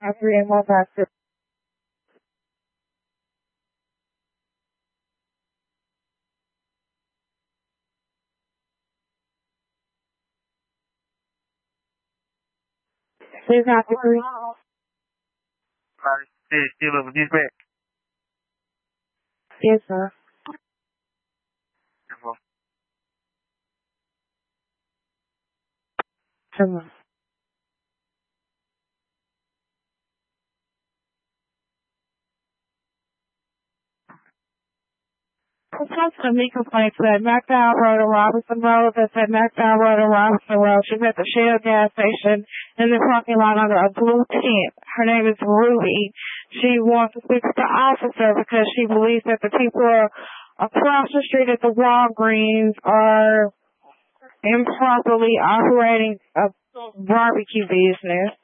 Three and more faster. Please not to three. Still over this back. Yes, sir. Come on. Complaints to me complaints at McDowell Road and Robinson Road. That's at McDowell Road and Robinson Road. She's at the Shell gas station in the parking lot under a blue tent. Her name is Ruby. She wants to speak to the officer because she believes that the people across the street at the Walgreens are improperly operating a barbecue business.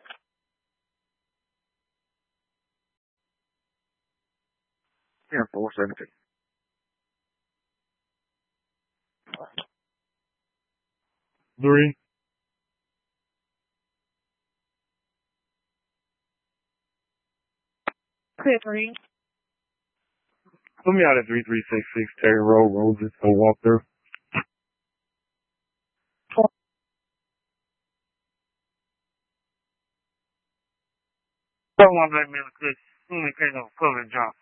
Yeah, 417. Three. Clear three. Put me out at 3366 Terry Road, Roses, so walk through. Don't want to let me look good. Only kind of public job.